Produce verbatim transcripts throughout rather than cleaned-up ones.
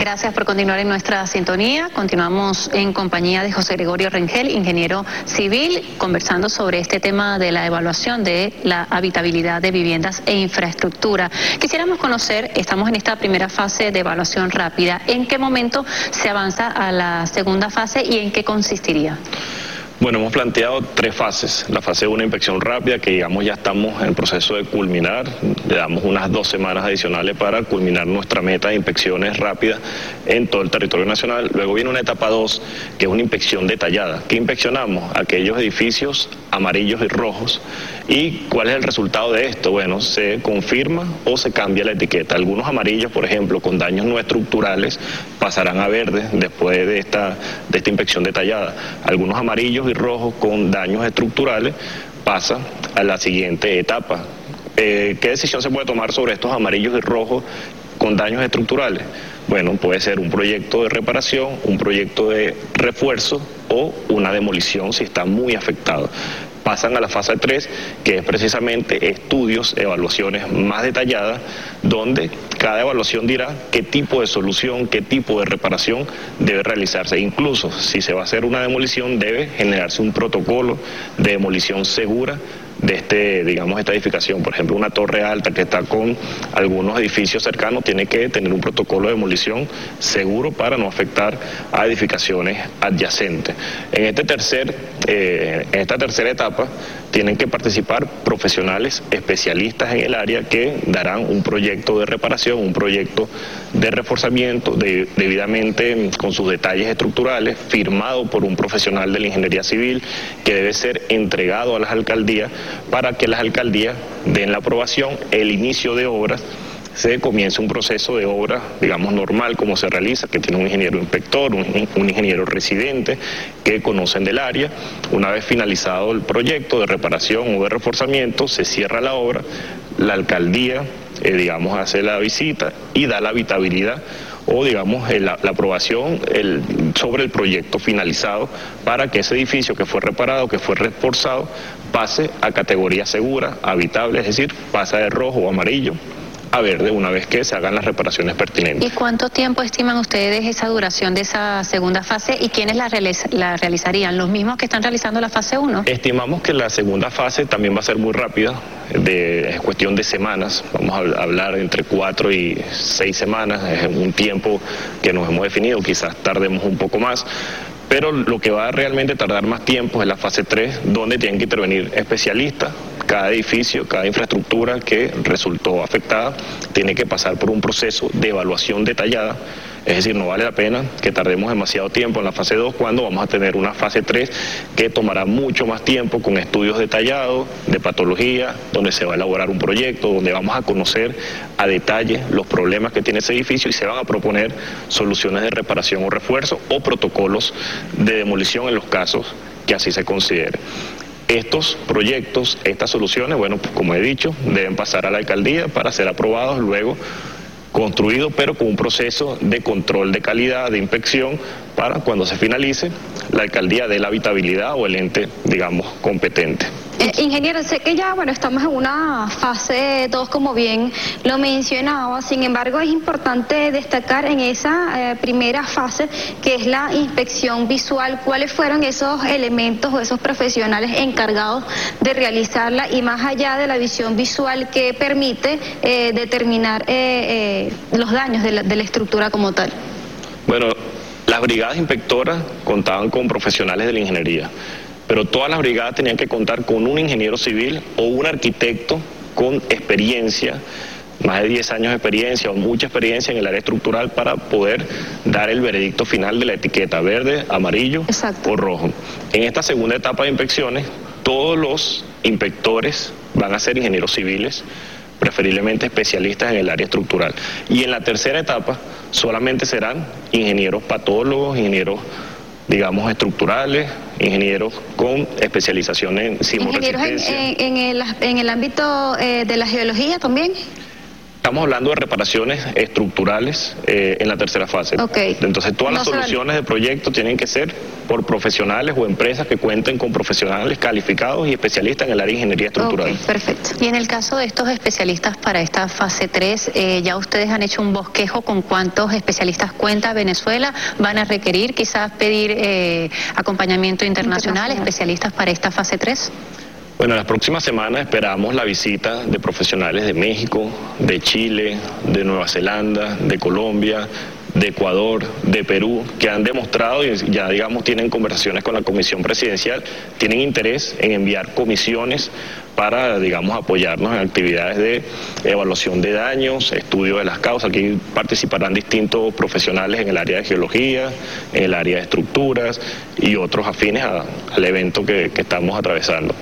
Gracias por continuar en nuestra sintonía. Continuamos en compañía de José Gregorio Rengel, ingeniero civil, conversando sobre este tema de la evaluación de la habitabilidad de viviendas e infraestructura. Quisiéramos conocer, estamos en esta primera fase de evaluación rápida, ¿en qué momento se avanza a la segunda fase y en qué consistiría? Bueno, hemos planteado tres fases. La fase uno, inspección rápida, que digamos ya estamos en el proceso de culminar. Le damos unas dos semanas adicionales para culminar nuestra meta de inspecciones rápidas en todo el territorio nacional. Luego viene una etapa dos, que es una inspección detallada. ¿Qué inspeccionamos? Aquellos edificios amarillos y rojos. ¿Y cuál es el resultado de esto? Bueno, se confirma o se cambia la etiqueta. Algunos amarillos, por ejemplo, con daños no estructurales, pasarán a verde después de esta, de esta inspección detallada. Algunos amarillos y rojos con daños estructurales pasan a la siguiente etapa. Eh, ¿Qué decisión se puede tomar sobre estos amarillos y rojos con daños estructurales? Bueno, puede ser un proyecto de reparación, un proyecto de refuerzo o una demolición si está muy afectado. Pasan a la fase tres, que es precisamente estudios, evaluaciones más detalladas, donde cada evaluación dirá qué tipo de solución, qué tipo de reparación debe realizarse. Incluso si se va a hacer una demolición, debe generarse un protocolo de demolición segura de este, digamos, esta edificación. Por ejemplo, una torre alta que está con algunos edificios cercanos tiene que tener un protocolo de demolición seguro para no afectar a edificaciones adyacentes. En este tercer, eh, en esta tercera etapa tienen que participar profesionales especialistas en el área que darán un proyecto de reparación, un proyecto de reforzamiento de, debidamente con sus detalles estructurales, firmado por un profesional de la ingeniería civil, que debe ser entregado a las alcaldías para que las alcaldías den la aprobación, el inicio de obras, se comienza un proceso de obra, digamos, normal, como se realiza, que tiene un ingeniero inspector, un, un ingeniero residente, que conocen del área. Una vez finalizado el proyecto de reparación o de reforzamiento, se cierra la obra, la alcaldía, eh, digamos, hace la visita y da la habitabilidad o digamos el, la, la aprobación el, sobre el proyecto finalizado para que ese edificio que fue reparado, que fue reforzado, pase a categoría segura, habitable, es decir, pasa de rojo o amarillo a verde una vez que se hagan las reparaciones pertinentes. ¿Y cuánto tiempo estiman ustedes esa duración de esa segunda fase y quiénes la, realiz la realizarían? ¿Los mismos que están realizando la fase uno? Estimamos que la segunda fase también va a ser muy rápida, de, es cuestión de semanas, vamos a hablar entre cuatro y seis semanas, es un tiempo que nos hemos definido, quizás tardemos un poco más. Pero lo que va a realmente tardar más tiempo es la fase tres, donde tienen que intervenir especialistas. Cada edificio, cada infraestructura que resultó afectada tiene que pasar por un proceso de evaluación detallada. Es decir, no vale la pena que tardemos demasiado tiempo en la fase dos cuando vamos a tener una fase tres que tomará mucho más tiempo con estudios detallados de patología, donde se va a elaborar un proyecto, donde vamos a conocer a detalle los problemas que tiene ese edificio y se van a proponer soluciones de reparación o refuerzo o protocolos de demolición en los casos que así se considere. Estos proyectos, estas soluciones, bueno, pues como he dicho, deben pasar a la alcaldía para ser aprobados, luego construidos, pero con un proceso de control de calidad, de inspección, para cuando se finalice, la alcaldía dé la habitabilidad o el ente, digamos, competente. Eh, ingeniero, sé que ya, bueno, estamos en una fase dos, como bien lo mencionaba, sin embargo es importante destacar en esa eh, primera fase, que es la inspección visual, cuáles fueron esos elementos o esos profesionales encargados de realizarla y más allá de la visión visual que permite eh, determinar eh, eh, los daños de la, de la estructura como tal. Bueno, las brigadas inspectoras contaban con profesionales de la ingeniería, pero todas las brigadas tenían que contar con un ingeniero civil o un arquitecto con experiencia, más de diez años de experiencia o mucha experiencia en el área estructural para poder dar el veredicto final de la etiqueta verde, amarillo Exacto. o rojo. En esta segunda etapa de inspecciones, todos los inspectores van a ser ingenieros civiles, preferiblemente especialistas en el área estructural. Y en la tercera etapa solamente serán ingenieros patólogos, ingenieros, digamos, estructurales, ingenieros con especialización en sismoresistencia. ¿Ingenieros en, en, en, el, en el ámbito eh, de la geología también? Estamos hablando de reparaciones estructurales eh, en la tercera fase. Okay. Entonces todas no las soluciones de proyecto tienen que ser por profesionales o empresas que cuenten con profesionales calificados y especialistas en el área de ingeniería estructural. Okay, perfecto. Y en el caso de estos especialistas para esta fase tres, eh, ya ustedes han hecho un bosquejo con cuántos especialistas cuenta Venezuela. ¿Van a requerir quizás pedir eh, acompañamiento internacional, especialistas para esta fase tres? Bueno, en las próximas semanas esperamos la visita de profesionales de México, de Chile, de Nueva Zelanda, de Colombia, de Ecuador, de Perú, que han demostrado y ya, digamos, tienen conversaciones con la Comisión Presidencial, tienen interés en enviar comisiones para, digamos, apoyarnos en actividades de evaluación de daños, estudio de las causas. Aquí participarán distintos profesionales en el área de geología, en el área de estructuras y otros afines a, al evento que, que estamos atravesando.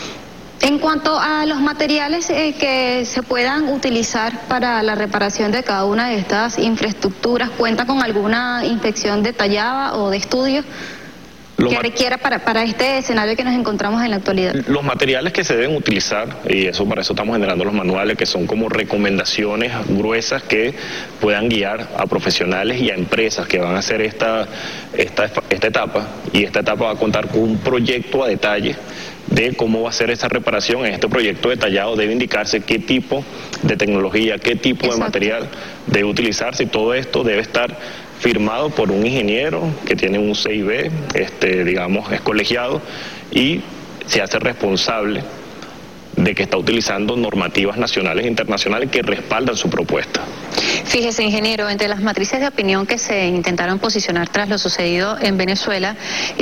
En cuanto a los materiales eh, que se puedan utilizar para la reparación de cada una de estas infraestructuras, ¿cuenta con alguna inspección detallada o de estudio Los que requiera para, para este escenario que nos encontramos en la actualidad? Los materiales que se deben utilizar, y eso para eso estamos generando los manuales, que son como recomendaciones gruesas que puedan guiar a profesionales y a empresas que van a hacer esta, esta, esta etapa, y esta etapa va a contar con un proyecto a detalle de cómo va a ser esa reparación. En este proyecto detallado debe indicarse qué tipo de tecnología, qué tipo Exacto. de material debe utilizarse, y todo esto debe estar firmado por un ingeniero que tiene un C I B, este, digamos, es colegiado y se hace responsable de que está utilizando normativas nacionales e internacionales que respaldan su propuesta. Fíjese, ingeniero, entre las matrices de opinión que se intentaron posicionar tras lo sucedido en Venezuela,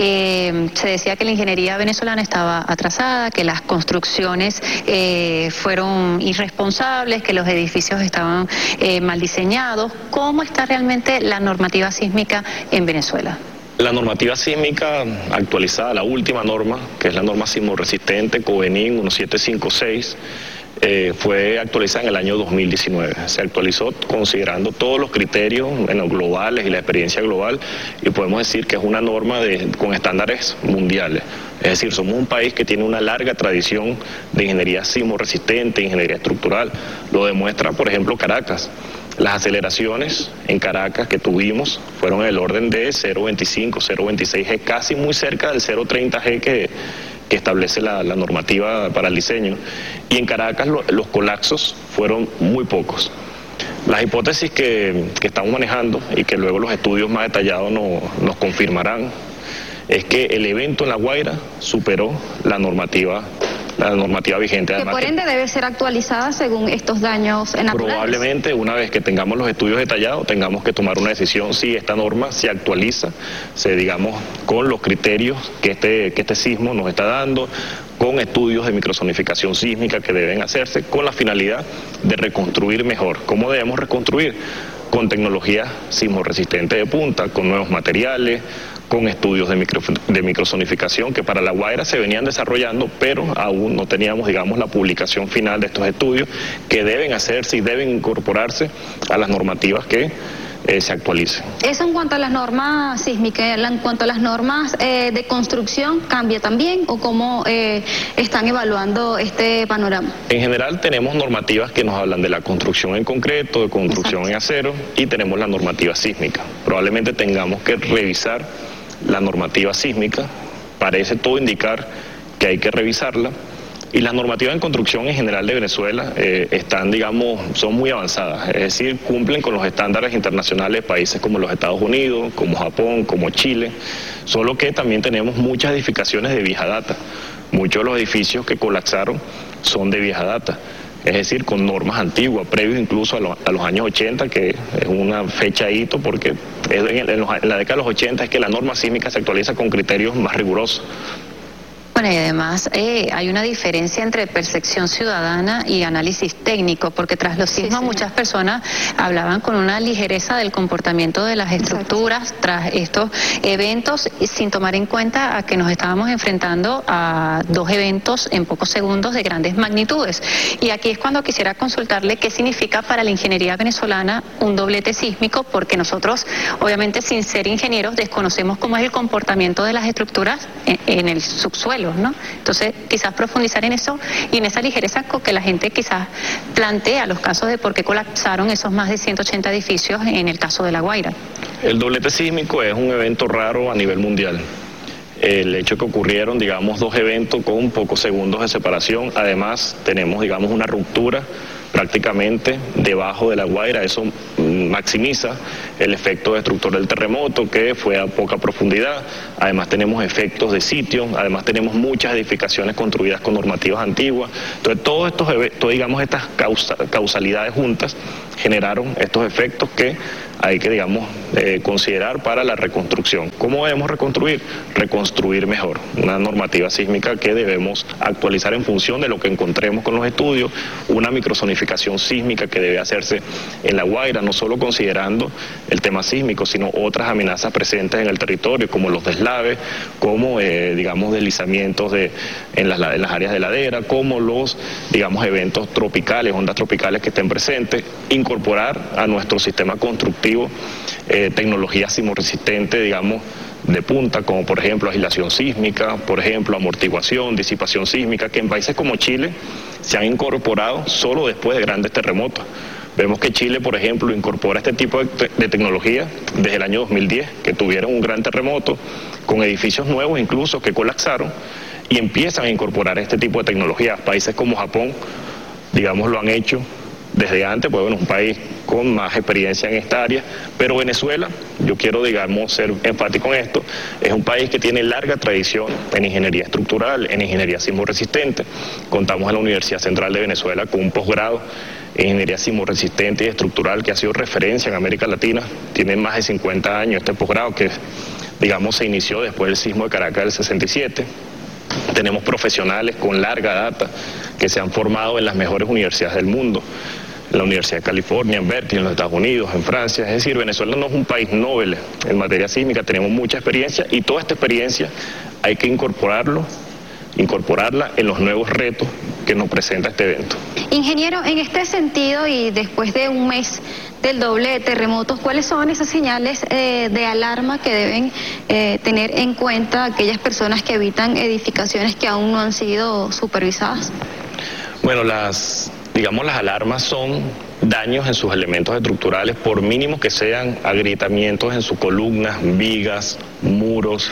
eh, se decía que la ingeniería venezolana estaba atrasada, que las construcciones eh, fueron irresponsables, que los edificios estaban eh, mal diseñados. ¿Cómo está realmente la normativa sísmica en Venezuela? La normativa sísmica actualizada, la última norma, que es la norma sismorresistente COVENIN diecisiete cincuenta y seis, eh, fue actualizada en el año dos mil diecinueve. Se actualizó considerando todos los criterios en los globales y la experiencia global, y podemos decir que es una norma de, con estándares mundiales. Es decir, somos un país que tiene una larga tradición de ingeniería sismorresistente, ingeniería estructural. Lo demuestra, por ejemplo, Caracas. Las aceleraciones en Caracas que tuvimos fueron en el orden de cero coma veinticinco, cero coma veintiséis G, casi muy cerca del cero coma treinta G que, que establece la, la normativa para el diseño. Y en Caracas lo, los colapsos fueron muy pocos. Las hipótesis que, que estamos manejando y que luego los estudios más detallados no, nos confirmarán es que el evento en La Guaira superó la normativa la normativa vigente. Que por ende debe ser actualizada según estos daños naturales. Probablemente una vez que tengamos los estudios detallados tengamos que tomar una decisión si esta norma se actualiza, se digamos con los criterios que este, que este sismo nos está dando, con estudios de microzonificación sísmica que deben hacerse con la finalidad de reconstruir mejor. ¿Cómo debemos reconstruir? Con tecnología sismorresistente de punta, con nuevos materiales, con estudios de, micro, de microzonificación que para La Guaira se venían desarrollando, pero aún no teníamos, digamos, la publicación final de estos estudios que deben hacerse y deben incorporarse a las normativas que eh, se actualicen. Eso en cuanto a las normas sísmicas, en cuanto a las normas eh, de construcción, ¿cambia también o cómo eh, están evaluando este panorama? En general tenemos normativas que nos hablan de la construcción en concreto, de construcción Exacto. en acero, y tenemos la normativa sísmica. Probablemente tengamos que revisar la normativa sísmica, parece todo indicar que hay que revisarla, y las normativas en construcción en general de Venezuela eh, están, digamos, son muy avanzadas, es decir, cumplen con los estándares internacionales de países como los Estados Unidos, como Japón, como Chile, solo que también tenemos muchas edificaciones de vieja data. Muchos de los edificios que colapsaron son de vieja data, es decir, con normas antiguas, previos incluso a, lo, a los años ochenta, que es una fecha hito porque en, en, los, en la década de los ochenta es que la norma sísmica se actualiza con criterios más rigurosos. Bueno, y además eh, hay una diferencia entre percepción ciudadana y análisis técnico, porque tras los sismos sí, sí. muchas personas hablaban con una ligereza del comportamiento de las estructuras Exacto. tras estos eventos, sin tomar en cuenta a que nos estábamos enfrentando a dos eventos en pocos segundos de grandes magnitudes. Y aquí es cuando quisiera consultarle qué significa para la ingeniería venezolana un doblete sísmico, porque nosotros, obviamente sin ser ingenieros, desconocemos cómo es el comportamiento de las estructuras en, en el subsuelo. varios, ¿no? Entonces, quizás profundizar en eso y en esa ligereza con que la gente quizás plantea los casos de por qué colapsaron esos más de ciento ochenta edificios en el caso de La Guaira. El doblete sísmico es un evento raro a nivel mundial. El hecho que ocurrieron, digamos, dos eventos con pocos segundos de separación, además tenemos, digamos, una ruptura prácticamente debajo de La Guaira, eso maximiza el efecto destructor del terremoto, que fue a poca profundidad. Además tenemos efectos de sitio, además tenemos muchas edificaciones construidas con normativas antiguas. Entonces todos estos eventos, digamos, estas causa, causalidades juntas generaron estos efectos que hay que, digamos, eh, considerar para la reconstrucción. ¿Cómo debemos reconstruir? Reconstruir mejor. Una normativa sísmica que debemos actualizar en función de lo que encontremos con los estudios, una microzonificación sísmica que debe hacerse en La Guaira, no solo considerando el tema sísmico, sino otras amenazas presentes en el territorio, como los deslaves, como, eh, digamos, deslizamientos de, en, las, en las áreas de ladera, como los, digamos, eventos tropicales, ondas tropicales que estén presentes, incorporar a nuestro sistema constructivo Eh, tecnología sismoresistente, digamos, de punta, como por ejemplo aislación sísmica, por ejemplo amortiguación, disipación sísmica, que en países como Chile se han incorporado solo después de grandes terremotos. Vemos que Chile, por ejemplo, incorpora este tipo de, te de tecnología desde el año dos mil diez, que tuvieron un gran terremoto, con edificios nuevos incluso que colapsaron, y empiezan a incorporar este tipo de tecnologías. Países como Japón, digamos, lo han hecho desde antes, pues bueno, un país con más experiencia en esta área, pero Venezuela, yo quiero, digamos, ser enfático en esto, es un país que tiene larga tradición en ingeniería estructural, en ingeniería sismoresistente. Contamos en la Universidad Central de Venezuela con un posgrado en ingeniería sismoresistente y estructural que ha sido referencia en América Latina, tiene más de cincuenta años este posgrado que, digamos, se inició después del sismo de Caracas del sesenta y siete. Tenemos profesionales con larga data que se han formado en las mejores universidades del mundo, en la Universidad de California, en Berkeley, en los Estados Unidos, en Francia. Es decir, Venezuela no es un país noble en materia sísmica, tenemos mucha experiencia y toda esta experiencia hay que incorporarlo, incorporarla en los nuevos retos que nos presenta este evento. Ingeniero, en este sentido y después de un mes del doble de terremotos, ¿cuáles son esas señales eh, de alarma que deben eh, tener en cuenta aquellas personas que habitan edificaciones que aún no han sido supervisadas? Bueno, las, digamos, las alarmas son daños en sus elementos estructurales, por mínimos que sean, agrietamientos en sus columnas, vigas, muros,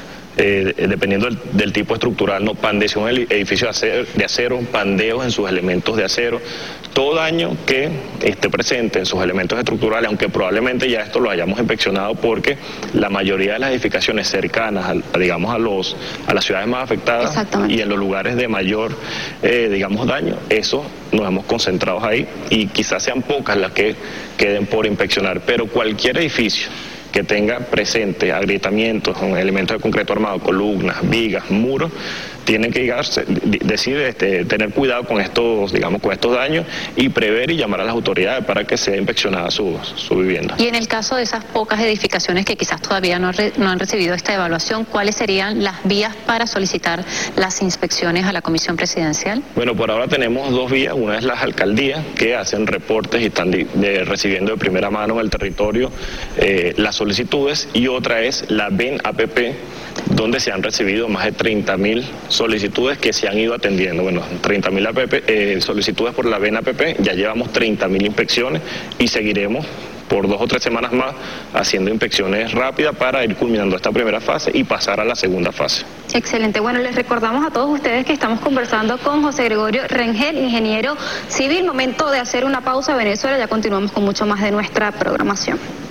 Eh, dependiendo del, del tipo estructural, no pandeos en el edificio de acero, de acero, pandeos en sus elementos de acero, todo daño que esté presente en sus elementos estructurales, aunque probablemente ya esto lo hayamos inspeccionado porque la mayoría de las edificaciones cercanas a, a, digamos, a los a las ciudades más afectadas y en los lugares de mayor eh, digamos daño, eso nos hemos concentrado ahí y quizás sean pocas las que queden por inspeccionar, pero cualquier edificio que tenga presente agrietamientos con elementos de concreto armado, columnas, vigas, muros, tienen que llegarse, decir, este, tener cuidado con estos, digamos, con estos daños y prever y llamar a las autoridades para que sea inspeccionada su, su vivienda. Y en el caso de esas pocas edificaciones que quizás todavía no, re, no han recibido esta evaluación, ¿cuáles serían las vías para solicitar las inspecciones a la Comisión Presidencial? Bueno, por ahora tenemos dos vías. Una es las alcaldías que hacen reportes y están de, de, recibiendo de primera mano en el territorio eh, las solicitudes, y otra es la B E N A P P, donde se han recibido más de treinta mil solicitudes que se han ido atendiendo. Bueno, treinta mil eh, solicitudes por la B E N A P P, ya llevamos treinta mil inspecciones y seguiremos por dos o tres semanas más haciendo inspecciones rápidas para ir culminando esta primera fase y pasar a la segunda fase. Excelente. Bueno, les recordamos a todos ustedes que estamos conversando con José Gregorio Rengel, ingeniero civil. Momento de hacer una pausa, Venezuela. Ya continuamos con mucho más de nuestra programación.